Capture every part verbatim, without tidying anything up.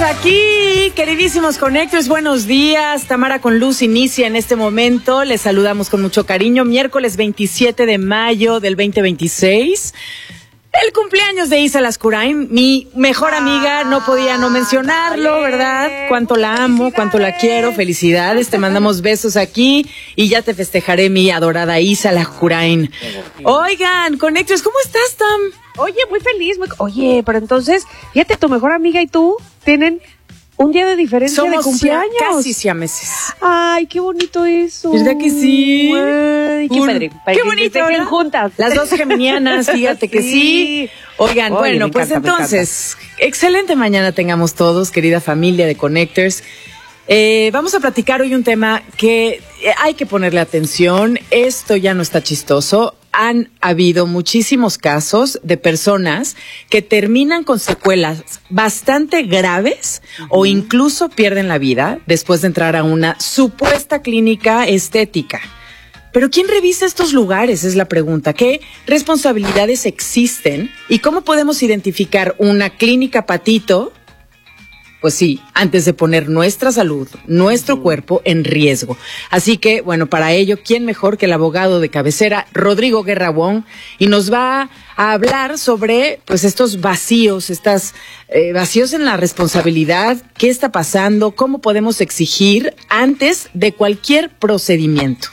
aquí, queridísimos Connectors, buenos días. Tamara con Luz inicia en este momento. Les saludamos con mucho cariño. Miércoles veintisiete de mayo del veinte veintiséis. El cumpleaños de Isa Lascurain, mi mejor amiga, no podía no mencionarlo, ¿verdad? Cuánto la amo, cuánto la quiero, felicidades, te mandamos besos aquí y ya te festejaré, mi adorada Isa Lascurain. Oigan, Connectors, ¿cómo estás, Tam? Oye, muy feliz, muy... Oye, pero entonces, fíjate, tu mejor amiga y tú tienen un día de diferencia. Somos de cumpleaños. Casi siameses. Ay, qué bonito eso. ¿Verdad que sí? Ay, qué Un, padre. Qué bonito, ¿no? Juntas. Las dos geminianas, fíjate que sí. sí. Oigan, Oye, bueno, pues encanta, entonces, excelente mañana tengamos todos, querida familia de Connectors. Eh, vamos a platicar hoy un tema que hay que ponerle atención. Esto ya no está chistoso. Han habido muchísimos casos de personas que terminan con secuelas bastante graves uh-huh. o incluso pierden la vida después de entrar a una supuesta clínica estética. Pero ¿quién revisa estos lugares? Es la pregunta. ¿Qué responsabilidades existen? ¿Y cómo podemos identificar una clínica patito? Pues sí, antes de poner nuestra salud, nuestro uh-huh. cuerpo en riesgo. Así que, bueno, para ello, ¿quién mejor que el abogado de cabecera, Rodrigo Guerra Wong? Y nos va a hablar sobre, pues, estos vacíos, estas eh, vacíos en la responsabilidad, qué está pasando, cómo podemos exigir antes de cualquier procedimiento.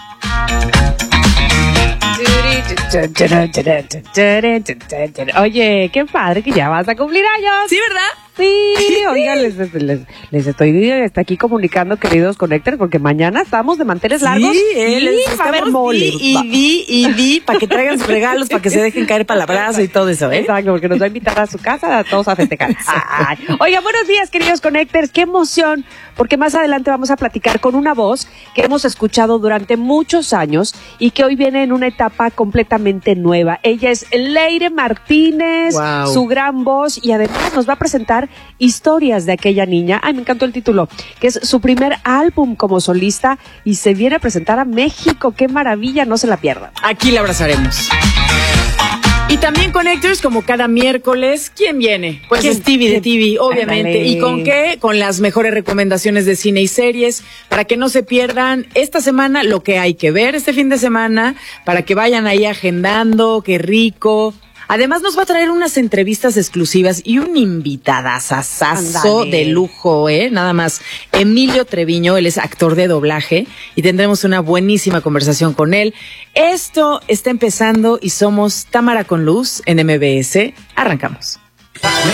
Oye, qué padre que ya vas a cumplir años. Sí, ¿verdad? Sí, oigan, les, les, les estoy está aquí comunicando, queridos Connectors, porque mañana estamos de manteles largos. Sí, eh, y va a haber mole. Y vi, y vi, para que traigan sus regalos, para que se dejen caer palabras y todo eso, ¿eh? Exacto, porque nos va a invitar a su casa a todos a festejar. Ay. Oigan, buenos días, queridos Connectors, qué emoción, porque más adelante vamos a platicar con una voz que hemos escuchado durante muchos años y que hoy viene en una etapa completamente nueva. Ella es Leire Martínez, wow. su gran voz, y además nos va a presentar historias de aquella niña. Ay, me encantó el título, que es su primer álbum como solista y se viene a presentar a México. ¡Qué maravilla! No se la pierdan. Aquí la abrazaremos. Y también Connectors, como cada miércoles, ¿quién viene? Pues ¿Quién? Stevie de T V, obviamente. Ándale. ¿Y con qué? Con las mejores recomendaciones de cine y series, para que no se pierdan esta semana lo que hay que ver este fin de semana, para que vayan ahí agendando, qué rico. Además nos va a traer unas entrevistas exclusivas y un invitadazazazo de lujo, ¿eh? Nada más. Emilio Treviño, él es actor de doblaje y tendremos una buenísima conversación con él. Esto está empezando y somos Tamara con Luz en M B S. Arrancamos.